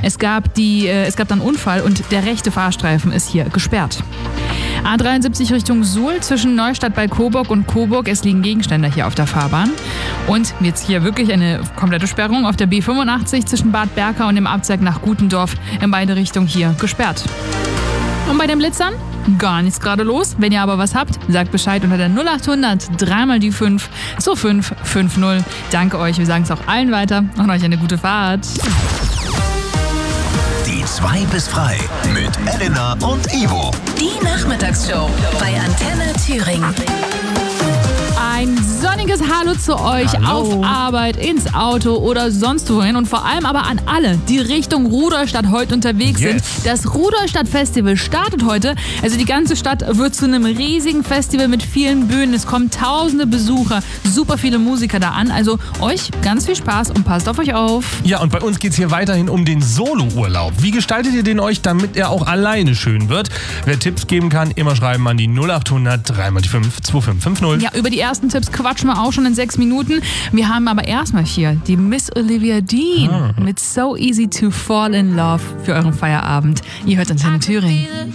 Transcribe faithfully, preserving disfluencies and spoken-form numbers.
Es gab, die, äh, es gab dann einen Unfall und der rechte Fahrstreifen ist hier gesperrt. A dreiundsiebzig Richtung Suhl zwischen Neustadt bei Coburg und Coburg. Es liegen Gegenstände hier auf der Fahrbahn. Und jetzt hier wirklich eine komplette Sperrung auf der B fünfundachtzig zwischen Bad Berka und dem Abzweig nach Gutendorf. In beide Richtungen hier gesperrt. Und bei den Blitzern? Gar nichts gerade los. Wenn ihr aber was habt, sagt Bescheid unter der null achthundert dreimal die fünf zwei fünf fünf null. Danke euch, wir sagen es auch allen weiter und euch eine gute Fahrt. Die zwei bis frei mit Elena und Ivo. Die Nachmittagsshow bei Antenne Thüringen. Ein sonniges Hallo zu euch Hallo. Auf Arbeit, ins Auto oder sonst wohin und vor allem aber an alle, die Richtung Rudolstadt heute unterwegs Yes. sind. Das Rudolstadt Festival startet heute. Also die ganze Stadt wird zu einem riesigen Festival mit vielen Bühnen. Es kommen tausende Besucher, super viele Musiker da an. Also euch ganz viel Spaß und passt auf euch auf. Ja, und bei uns geht's hier weiterhin um den Solo-Urlaub. Wie gestaltet ihr den euch, damit er auch alleine schön wird? Wer Tipps geben kann, immer schreiben an die null achthundert dreimal die fünf zwei fünf fünf null. Ja, über die ersten Tipps quatschen wir auch schon in sechs Minuten. Wir haben aber erstmal hier die Miss Olivia Dean Ah. mit So Easy to Fall in Love für euren Feierabend. Ihr hört Antenne Thüringen.